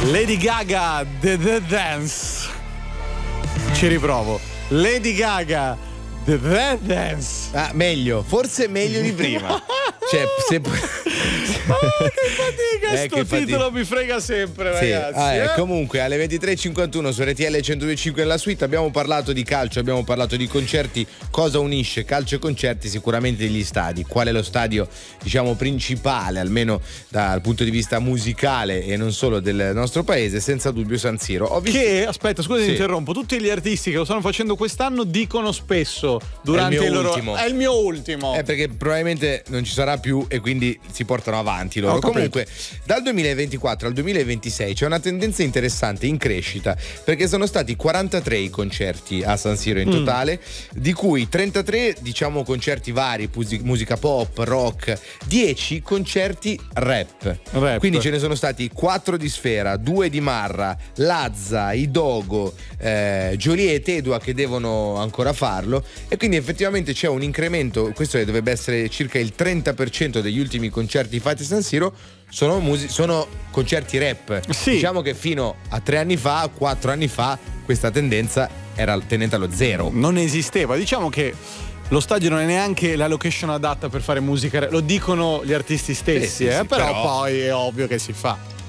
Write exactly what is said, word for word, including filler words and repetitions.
Lady Gaga, The, The Dance. Ci riprovo. Lady Gaga, The, The Dance. Ah, meglio, forse meglio di prima. Cioè, se... Oh, che fatica, eh, sto che fatica. titolo mi frega sempre, sì. ragazzi. Ah, eh, eh? Comunque alle ventitré e cinquantuno su R T L centodue e cinque nella suite abbiamo parlato di calcio, abbiamo parlato di concerti. Cosa unisce calcio e concerti? Sicuramente gli stadi. Qual è lo stadio, diciamo, principale, almeno dal punto di vista musicale e non solo del nostro paese? Senza dubbio San Siro. Ho visto... Che, aspetta, scusa sì. ti interrompo, tutti gli artisti che lo stanno facendo quest'anno dicono spesso durante È il il mio loro ultimo. è il mio ultimo. Eh, perché probabilmente non ci sarà più e quindi si portano avanti loro. Ho capito. Comunque, dal duemilaventiquattro al duemilaventisei c'è una tendenza interessante in crescita, perché sono stati quarantatré i concerti a San Siro in totale, mm. di cui trentatré, diciamo, concerti vari, musica pop, rock, dieci concerti rap. Rap. Quindi ce ne sono stati quattro di Sfera, due di Marra, Lazza, Idogo, eh, Jolie e Tedua che devono ancora farlo, e quindi effettivamente c'è un incremento. Questo dovrebbe essere circa il trenta per cento degli ultimi concerti fatti a San Siro sono, music- sono concerti rap. Sì. Diciamo che fino a tre anni fa, quattro anni fa, questa tendenza era tendente allo zero. Non esisteva. Diciamo che lo stadio non è neanche la location adatta per fare musica, lo dicono gli artisti stessi, sì, sì, eh? sì, però, però poi è ovvio che si fa.